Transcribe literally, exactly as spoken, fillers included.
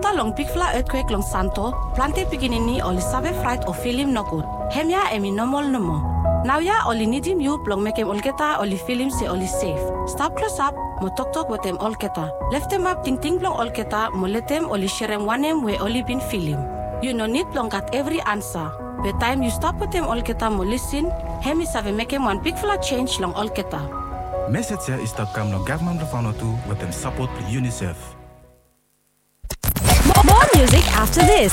After long big fla earthquake long Santo, plante piginini oli save fright o film no good. Hemia emi normal no more. Now ya oli nidim you plong make him olketa oli film se oli safe. Stop close up, mo tok tok with them olketa. Left them up ting ting plong olketa, mo let them oli sherem wanem we oli bin film. You no need plong got every answer. By time you stop with them olketa mo listen, hemi save make him one big fla change long olketa. Message is to come no government of to with them support UNICEF. More music after this